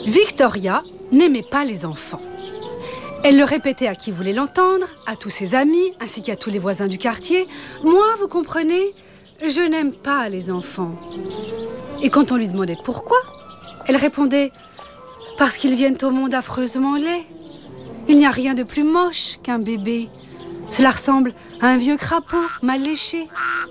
Victoria n'aimait pas les enfants. Elle le répétait à qui voulait l'entendre, à tous ses amis, ainsi qu'à tous les voisins du quartier. « Moi, vous comprenez, je n'aime pas les enfants. » Et quand on lui demandait pourquoi, elle répondait « Parce qu'ils viennent au monde affreusement laids. Il n'y a rien de plus moche qu'un bébé. Cela ressemble à un vieux crapaud mal léché. »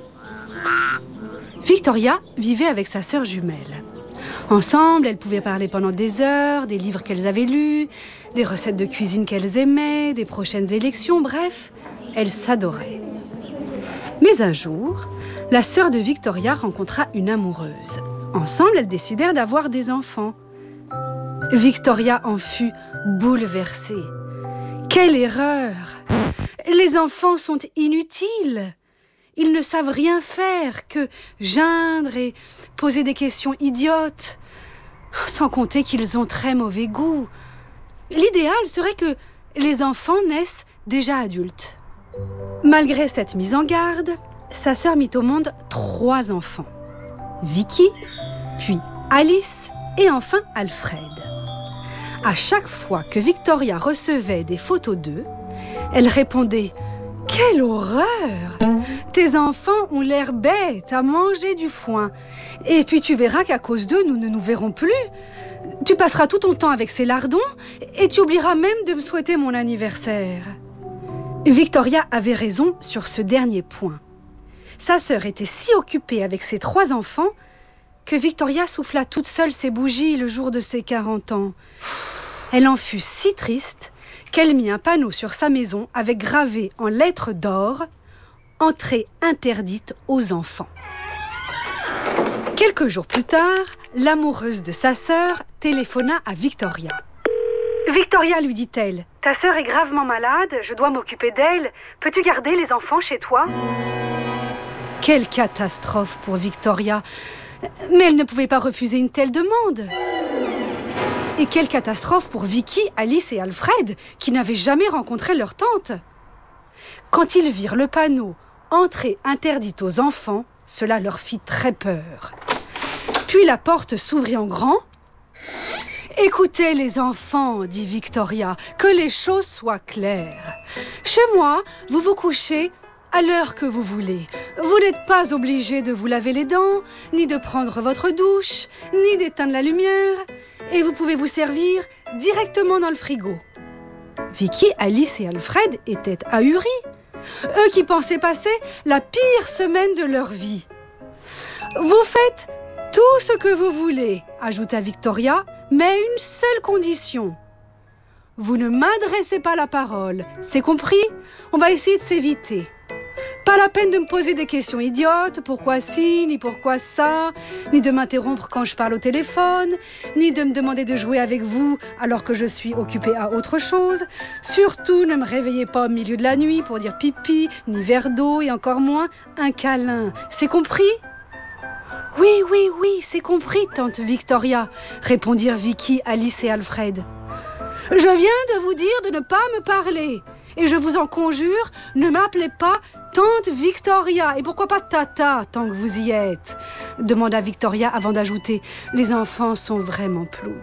Victoria vivait avec sa sœur jumelle. Ensemble, elles pouvaient parler pendant des heures, des livres qu'elles avaient lus, des recettes de cuisine qu'elles aimaient, des prochaines élections, bref, elles s'adoraient. Mais un jour, la sœur de Victoria rencontra une amoureuse. Ensemble, elles décidèrent d'avoir des enfants. Victoria en fut bouleversée. Quelle erreur! Les enfants sont inutiles. Ils ne savent rien faire que geindre et poser des questions idiotes, sans compter qu'ils ont très mauvais goût. L'idéal serait que les enfants naissent déjà adultes. Malgré cette mise en garde, sa sœur mit au monde 3 enfants. Vicky, puis Alice et enfin Alfred. À chaque fois que Victoria recevait des photos d'eux, elle répondait « Quelle horreur! Tes enfants ont l'air bêtes à manger du foin. Et puis tu verras qu'à cause d'eux, nous ne nous verrons plus. Tu passeras tout ton temps avec ces lardons et tu oublieras même de me souhaiter mon anniversaire. » Victoria avait raison sur ce dernier point. Sa sœur était si occupée avec ses 3 enfants que Victoria souffla toute seule ses bougies le jour de ses 40 ans. Elle en fut si triste qu'elle mit un panneau sur sa maison avec gravé en lettres d'or « Entrée interdite aux enfants ». Quelques jours plus tard, l'amoureuse de sa sœur téléphona à Victoria. « Victoria, lui dit-elle, ta sœur est gravement malade, je dois m'occuper d'elle. Peux-tu garder les enfants chez toi ?» Quelle catastrophe pour Victoria! Mais elle ne pouvait pas refuser une telle demande. Et quelle catastrophe pour Vicky, Alice et Alfred, qui n'avaient jamais rencontré leur tante. Quand ils virent le panneau « Entrée interdite aux enfants », cela leur fit très peur. Puis la porte s'ouvrit en grand. « Écoutez les enfants, dit Victoria, que les choses soient claires. Chez moi, vous vous couchez à l'heure que vous voulez. Vous n'êtes pas obligés de vous laver les dents, ni de prendre votre douche, ni d'éteindre la lumière. Et vous pouvez vous servir directement dans le frigo. » Vicky, Alice et Alfred étaient ahuris. Eux qui pensaient passer la pire semaine de leur vie. « Vous faites tout ce que vous voulez, ajouta Victoria, mais à une seule condition. Vous ne m'adressez pas la parole, c'est compris? On va essayer de s'éviter. Pas la peine de me poser des questions idiotes, pourquoi ci, ni pourquoi ça, ni de m'interrompre quand je parle au téléphone, ni de me demander de jouer avec vous alors que je suis occupée à autre chose. Surtout, ne me réveillez pas au milieu de la nuit pour dire pipi, ni verre d'eau et encore moins un câlin. C'est compris ? Oui, c'est compris, tante Victoria, répondirent Vicky, Alice et Alfred. Je viens de vous dire de ne pas me parler. Et je vous en conjure, ne m'appelez pas tante Victoria. Et pourquoi pas tata, tant que vous y êtes ? Demanda Victoria avant d'ajouter « Les enfants sont vraiment ploucs. »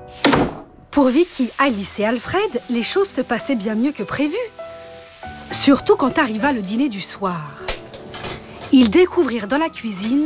Pour Vicky, Alice et Alfred, les choses se passaient bien mieux que prévu. Surtout quand arriva le dîner du soir. Ils découvrirent dans la cuisine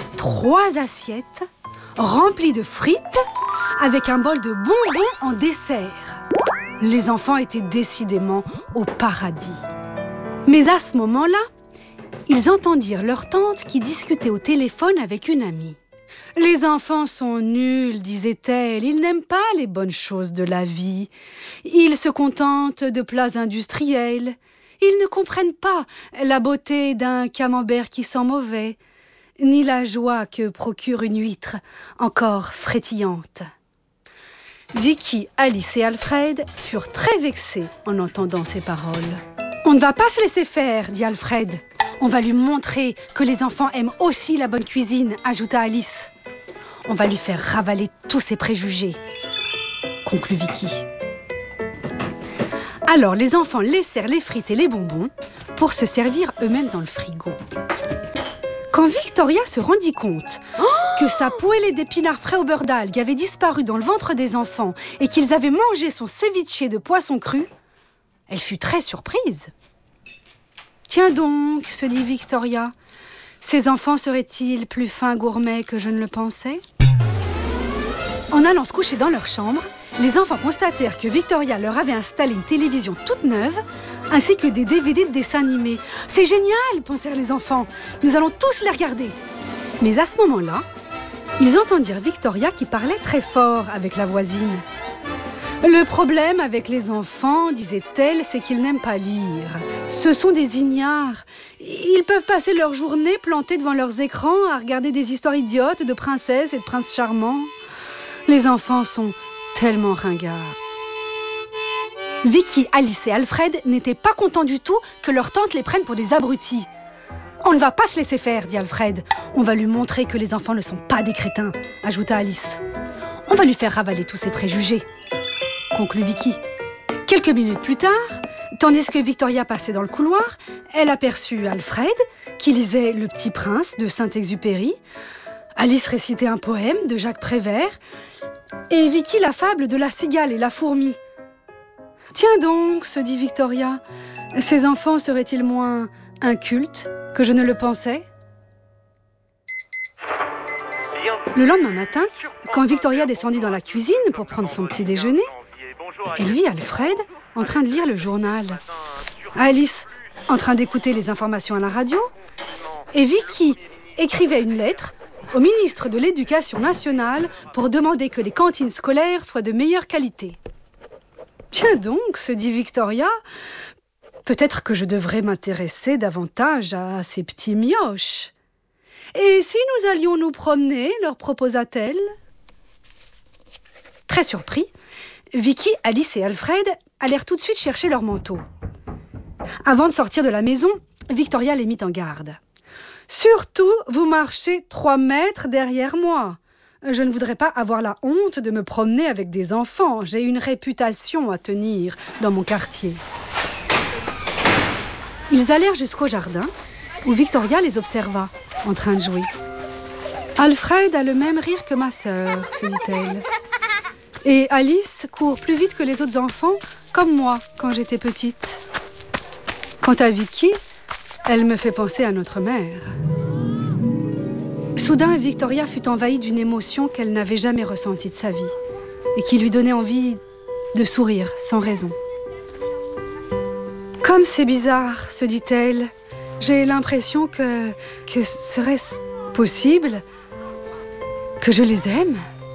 3 assiettes remplies de frites avec un bol de bonbons en dessert. Les enfants étaient décidément au paradis. Mais à ce moment-là, ils entendirent leur tante qui discutait au téléphone avec une amie. « Les enfants sont nuls, disait-elle, ils n'aiment pas les bonnes choses de la vie. Ils se contentent de plats industriels. Ils ne comprennent pas la beauté d'un camembert qui sent mauvais, ni la joie que procure une huître encore frétillante. » Vicky, Alice et Alfred furent très vexés en entendant ces paroles. « On ne va pas se laisser faire, dit Alfred. On va lui montrer que les enfants aiment aussi la bonne cuisine, ajouta Alice. On va lui faire ravaler tous ses préjugés, conclut Vicky. Alors les enfants laissèrent les frites et les bonbons pour se servir eux-mêmes dans le frigo. Quand Victoria se rendit compte que sa poêlée d'épinards frais au beurre d'algues avait disparu dans le ventre des enfants et qu'ils avaient mangé son ceviche de poisson cru, elle fut très surprise. « Tiens donc, se dit Victoria, ces enfants seraient-ils plus fins gourmets que je ne le pensais ?» En allant se coucher dans leur chambre, les enfants constatèrent que Victoria leur avait installé une télévision toute neuve, ainsi que des DVD de dessins animés. « C'est génial !» pensèrent les enfants. « Nous allons tous les regarder !» Mais à ce moment-là, ils entendirent Victoria qui parlait très fort avec la voisine. « Le problème avec les enfants, disait-elle, c'est qu'ils n'aiment pas lire. Ce sont des ignares. Ils peuvent passer leur journée plantés devant leurs écrans à regarder des histoires idiotes de princesses et de princes charmants. Les enfants sont tellement ringards. » Vicky, Alice et Alfred n'étaient pas contents du tout que leur tante les prenne pour des abrutis. « On ne va pas se laisser faire, dit Alfred. On va lui montrer que les enfants ne sont pas des crétins, ajouta Alice. On va lui faire ravaler tous ses préjugés, conclut Vicky. Quelques minutes plus tard, tandis que Victoria passait dans le couloir, elle aperçut Alfred qui lisait Le Petit Prince de Saint-Exupéry. Alice récitait un poème de Jacques Prévert et Vicky la fable de la cigale et la fourmi. « Tiens donc, se dit Victoria, ces enfants seraient-ils moins incultes que je ne le pensais ?» Le lendemain matin, quand Victoria descendit dans la cuisine pour prendre son petit déjeuner, elle vit Alfred en train de lire le journal, Alice en train d'écouter les informations à la radio, et Vicky écrivait une lettre au ministre de l'Éducation nationale pour demander que les cantines scolaires soient de meilleure qualité. « Tiens donc, se dit Victoria, peut-être que je devrais m'intéresser davantage à ces petits mioches. Et si nous allions nous promener, leur proposa-t-elle. Très surpris, Vicky, Alice et Alfred allèrent tout de suite chercher leur manteau. Avant de sortir de la maison, Victoria les mit en garde. « Surtout, vous marchez 3 mètres derrière moi. Je ne voudrais pas avoir la honte de me promener avec des enfants. J'ai une réputation à tenir dans mon quartier. » Ils allèrent jusqu'au jardin, où Victoria les observa, en train de jouer. « Alfred a le même rire que ma sœur, se dit-elle. Et Alice court plus vite que les autres enfants, comme moi quand j'étais petite. Quant à Vicky, elle me fait penser à notre mère. » Soudain, Victoria fut envahie d'une émotion qu'elle n'avait jamais ressentie de sa vie et qui lui donnait envie de sourire sans raison. « Comme c'est bizarre, se dit-elle, j'ai l'impression que serait-ce possible que je les aime ?»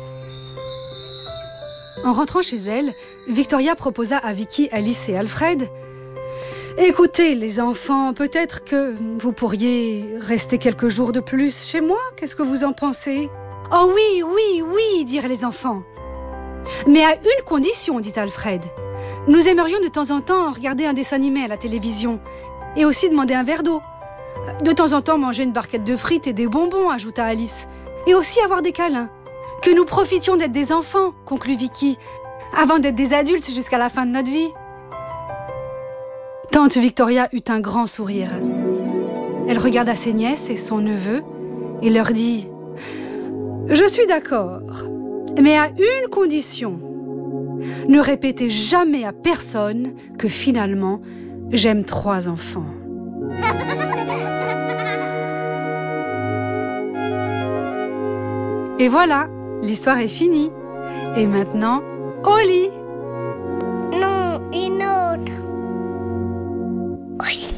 En rentrant chez elle, Victoria proposa à Vicky, Alice et Alfred « Écoutez, les enfants, peut-être que vous pourriez rester quelques jours de plus chez moi. Qu'est-ce que vous en pensez ?»« Oh oui, oui, oui, dirent les enfants. »« Mais à une condition, dit Alfred. Nous aimerions de temps en temps regarder un dessin animé à la télévision et aussi demander un verre d'eau. De temps en temps manger une barquette de frites et des bonbons, ajouta Alice. Et aussi avoir des câlins. Que nous profitions d'être des enfants, conclut Vicky, avant d'être des adultes jusqu'à la fin de notre vie. » Tante Victoria eut un grand sourire. Elle regarda ses nièces et son neveu et leur dit « Je suis d'accord, mais à une condition. Ne répétez jamais à personne que finalement, j'aime 3 enfants. » Et voilà, l'histoire est finie. Et maintenant, au lit. Non, une autre. Oui.